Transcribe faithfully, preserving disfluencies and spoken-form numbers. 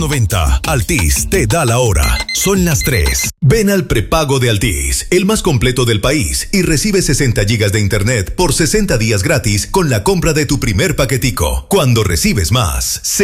noventa. Altis te da la hora. Son las tres. Ven al prepago de Altis, el más completo del país, y recibe sesenta gigas de internet por sesenta días gratis con la compra de tu primer paquetico. Cuando recibes más,